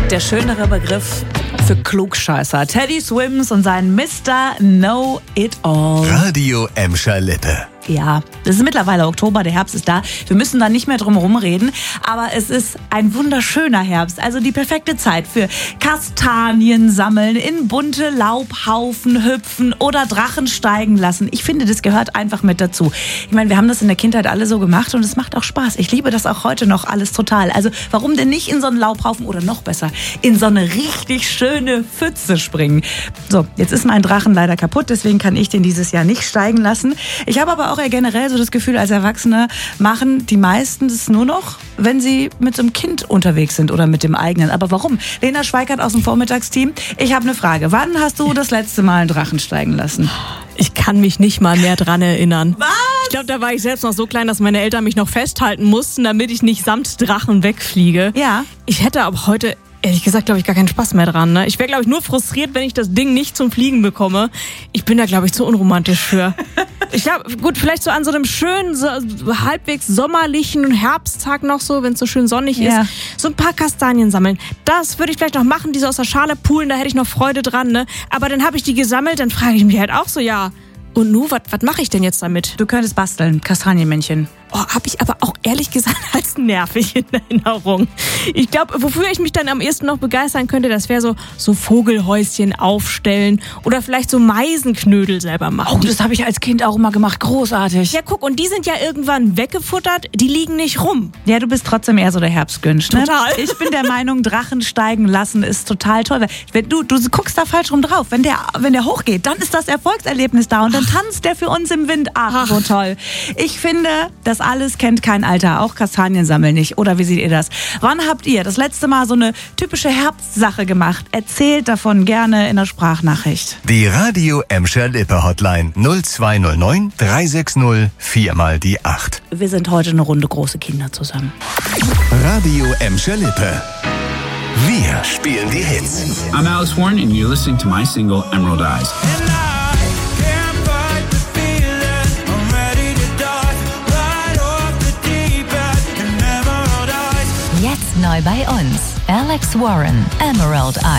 Der schönere Begriff für Klugscheißer. Teddy Swims und sein Mr. Know-It-All. Radio Emscher Lippe. Ja, es ist mittlerweile Oktober, der Herbst ist da. Wir müssen da nicht mehr drum herum reden, aber es ist ein wunderschöner Herbst. Also die perfekte Zeit für Kastanien sammeln, in bunte Laubhaufen hüpfen oder Drachen steigen lassen. Ich finde, das gehört einfach mit dazu. Ich meine, wir haben das in der Kindheit alle so gemacht und es macht auch Spaß. Ich liebe das auch heute noch alles total. Also warum denn nicht in so einen Laubhaufen oder noch besser, in so eine richtig schöne Pfütze springen? So, jetzt ist mein Drachen leider kaputt, deswegen kann ich den dieses Jahr nicht steigen lassen. Ich habe aber auch generell so das Gefühl, als Erwachsene machen die meisten das nur noch, wenn sie mit so einem Kind unterwegs sind oder mit dem eigenen. Aber warum? Lena Schweikert aus dem Vormittagsteam. Ich habe eine Frage. Wann hast du das letzte Mal einen Drachen steigen lassen? Ich kann mich nicht mal mehr dran erinnern. Was? Ich glaube, da war ich selbst noch so klein, dass meine Eltern mich noch festhalten mussten, damit ich nicht samt Drachen wegfliege. Ja. Ich hätte aber heute, ehrlich gesagt, glaube ich, gar keinen Spaß mehr dran. Ne? Ich wäre, glaube ich, nur frustriert, wenn ich das Ding nicht zum Fliegen bekomme. Ich bin da, glaube ich, zu unromantisch für. Ich glaube, gut, vielleicht so an so einem schönen, so halbwegs sommerlichen Herbsttag noch so, wenn es so schön sonnig ist, so ein paar Kastanien sammeln. Das würde ich vielleicht noch machen, diese aus der Schale poolen, da hätte ich noch Freude dran. Ne? Aber dann habe ich die gesammelt, dann frage ich mich halt auch so, ja, und nu, was mache ich denn jetzt damit? Du könntest basteln, Kastanienmännchen. Oh, habe ich aber auch ehrlich gesagt als nervig in Erinnerung. Ich glaube, wofür ich mich dann am ehesten noch begeistern könnte, das wäre so Vogelhäuschen aufstellen oder vielleicht so Meisenknödel selber machen. Oh, das habe ich als Kind auch immer gemacht. Großartig. Ja, guck, und die sind ja irgendwann weggefuttert, die liegen nicht rum. Ja, du bist trotzdem eher so der Herbstgönsch, ne? Total. Ich bin der Meinung, Drachen steigen lassen ist total toll. Wenn du guckst da falsch rum drauf. Wenn der hochgeht, dann ist das Erfolgserlebnis da und dann tanzt der für uns im Wind. Ach, so toll. Ich finde, das alles kennt kein Alter, auch Kastanien sammeln nicht. Oder wie seht ihr das? Wann habt ihr das letzte Mal so eine typische Herbstsache gemacht? Erzählt davon gerne in der Sprachnachricht. Die Radio Emscher Lippe Hotline 0209 360 4x8. Wir sind heute eine Runde große Kinder zusammen. Radio Emscher Lippe. Wir spielen die Hits. I'm Alex Warren and you're listening to my single Emerald Eyes. Jetzt neu bei uns. Alex Warren, Emerald Eyes.